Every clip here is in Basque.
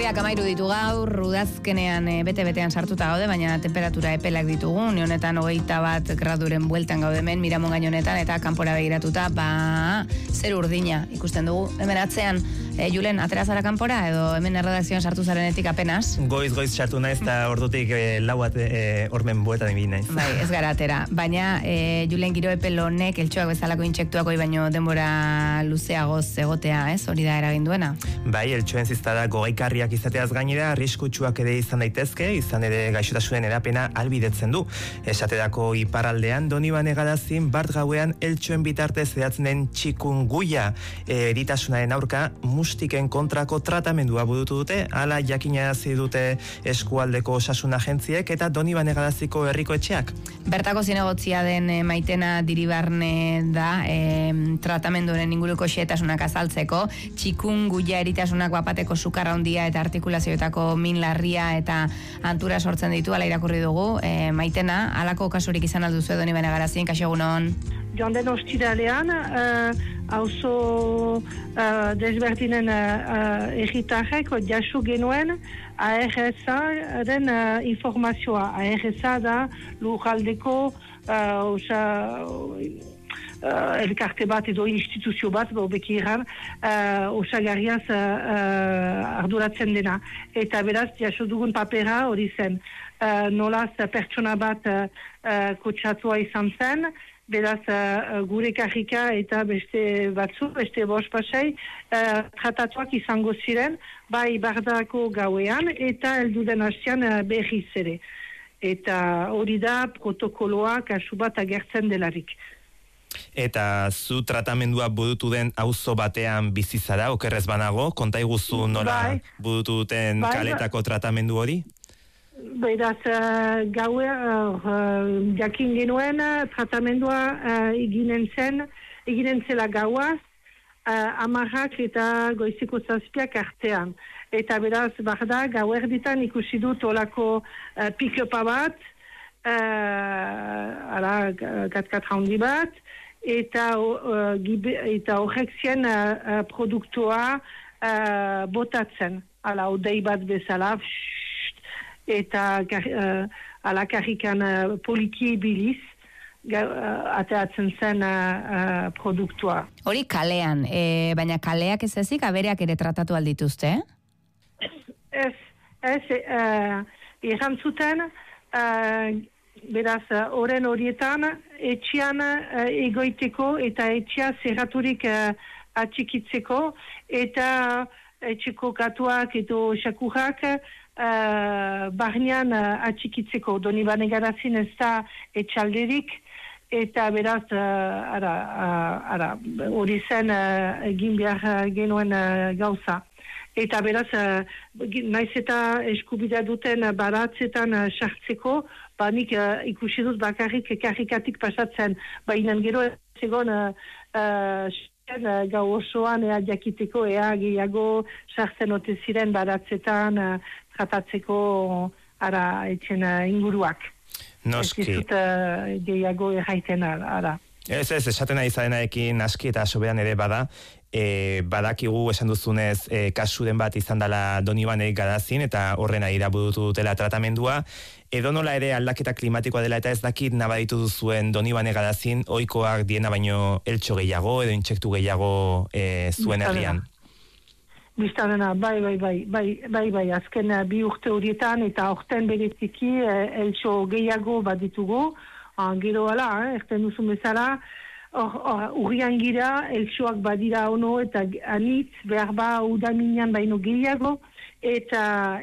13 ditu gaur, udazkenean bete-betean sartuta gaude, baina temperatura epelak ditugu, honetan 21 graduren bueltan gaude hemen, Miramon gain honetan, eta kanpora begiratuta, zer urdina ikusten dugu. Hemen atzean, Julen, atera zara kanpora, edo hemen erredakzioan sartu zarenetik apenas? Goiz sartu naiz, eta ordutik lauat ormen buetan egin naiz. Bai, ez gara atera. Baina, Julen, giro epel honek, eltsuak bezalako intsektuak baino denbora luzeagoz egotea, ez? Hori da eragin duena? Bai, eltsuen ziztada gogaikarriak izateaz gainera, arriskutsuak ere izan daitezke, izan ere gaixotasunen erapena albidetzen du. Esaterako iparraldean, Donibane Gadazin, bart gauean eltsuen bitartez zehatzen den txikunguia eritasunaren aurka, mustiken kontrako tratamendua burutu dute, hala jakinarazi dute eskualdeko osasun agentziek eta Donibane Gadaziko herriko etxeak. Bertako zinegotzia den Maitena Diribarne da, tratamenduaren inguruko xehetasunak azaltzeko, txikunguia eritasunak bapateko sukarra handia eta artikulazioetako min larria eta antura sortzen ditu, ala irakurri dugu. Maitena, halako kasurik izan alduzu Donibane Gadazin, kaixo egunon? Joan den ostiralean, auzo desberdinen egitarrek jasu genuen ARS-aren informazioa. ARS-a da lujaldeko elkarte bat edo instituzio bat, bekiran, osagarriaz arduratzen dena. Eta beraz, jaso dugun papera hori zen. Nolaz pertsona bat kotxatua izan zen, beraz, gure karrika eta beste batzu, beste bospasei, tratatuak izango ziren, bai bardako gauean eta elduden hastian berriz ere. Eta hori da protokoloa kasu bat agertzen delarik. Eta zu tratamendua burutu den auzo batean bizi zara, okerrez banago, konta iguzu nola burutu duten kaletako tratamendu hori? Beraz, jakin genuen tratamendua eginen zela gauaz, amarrak eta goizeko 7 artean. Eta beraz, barda, gau erditan ikusi dut olako pick-upa bat, kat handi bat, eta horrek zien produktua botatzen. Odei bat bezala, eta karrikan poliki biliz ateatzen zen produktua. Hori kalean, baina kaleak ez ezik abereak ere tratatu aldituzte? Ez, erantzuten, beraz, oren horietan, etxian egoiteko eta etxia zerraturik atxikitzeko, eta etxeko katuak edo xakurrak barnean atxikitzeko. Donibane Gadazin ez da etxalderik, eta beraz, hori zen egin behar genuen gauza. Eta beraz, naiz eta eskubidea duten baratzetan sartzeko, nik ikusi dut bakarrik karrikatik pasatzen, baina gero egon gau osoan jakiteko gehiago sartzen ote ziren baratzetan tratatzeko etxen inguruak. Noski. Ez dut gehiago erraiten Ez, esaten ari zarenarekin aski eta sobean ere bada, badakigu esan duzunez kasuren bat izan dela Donibane Gadazin eta horren aira burutu dutela tratamendua, edo nola ere aldaketa klimatikoa dela eta ez dakit nabaditu duzuen Donibane Gadazin ohikoak diena baino eltxo gehiago edo intsektu gehiago zuen herrian. Biztadena, bai, azken 2 urte horietan eta orten bereziki eltxo gehiago bat ditugu, gero erten duzun bezala, urrian gira, eltsuak badira ono eta anitz, behar udaminan baino gehiago, eta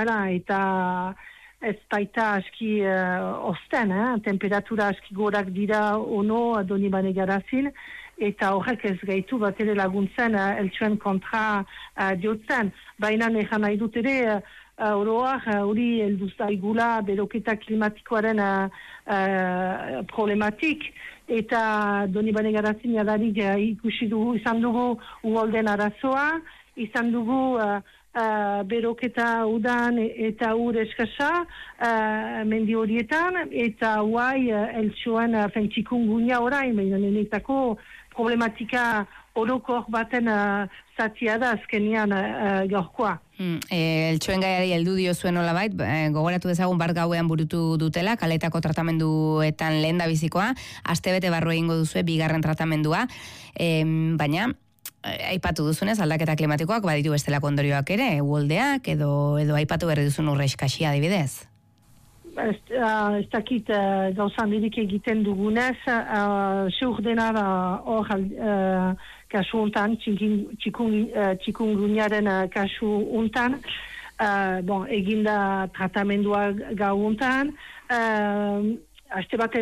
ez baita aski osten, temperatura aski gorak dira ono Donibane Gadazin, eta horrek ez gaitu bat ere laguntzen eltsuen kontra diotzen. Baina ezan nahi dut ere, oroak hori elduztaigula beroketa klimatikoaren problematik, eta Donibane Gadazin jadarik ikusi dugu, izan dugu uholden arazoa, izan dugu beroketa udan eta ur eskasa mendi horietan, eta huai eltsuen txikungunia orain, baina nenetako problematika orokor baten zatia da azkenian gaurkoa. Eltxoen gaiari heldu dio zuen olabait, gogoratu dezagun bart gauean burutu dutela, kaletako tratamenduetan lehen da bizikoa, astebete barru egingo duzue bigarren tratamendua, baina aipatu duzunez aldaketa klimatikoak baditu bestelako ondorioak ere, uholdeak edo aipatu berri duzun urre eskasia adibidez. Ez dakit gauzan dirik egiten dugunez, seurdena hor kasu untan, txikungunyaren kasu untan, eginda tratamendua gau untan, aste bat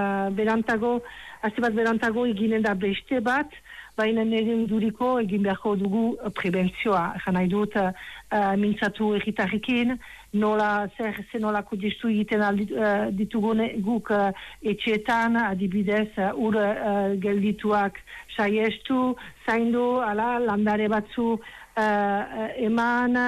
berantago eginen da beste bat, baina nire duriko egin beharko dugu prebentzioa. Egan nahi dut, mintzatu erritarrekin, nolako gestu egiten ditugun guk etxeetan, adibidez, ur geldituak saiestu, zaindu, landare batzu eman,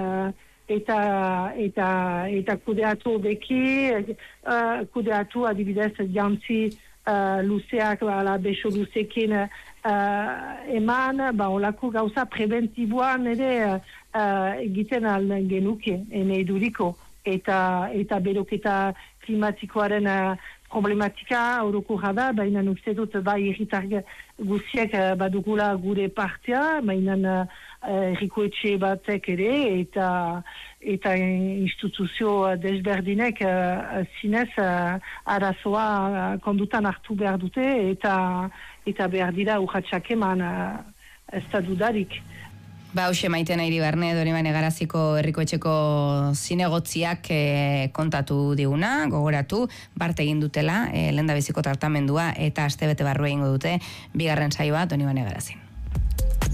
eta kudeatu beki, kudeatu adibidez jantzi luzeak, beso luzekin eman, olako gauza preventiboan ere egiten genuke, ene duriko, eta beroketa klimatikoaren problematika orokorra da, baina uste dut bai herritar guziek badugula gure partea, baina herrikoetxe batek ere, eta instituzio desberdinek zinez arazoa kondutan hartu behar dute, eta behar dira urratxak eman ez da dudarik. Hauxe Maitena Iribarne, Donibane Garaziko herrikoetxeko zinegotziak kontatu diguna, gogoratu, bart egin dutela, lehendabiziko tratamendua eta astebete barru egingo dute, bigarren saioa Donibane Garazin.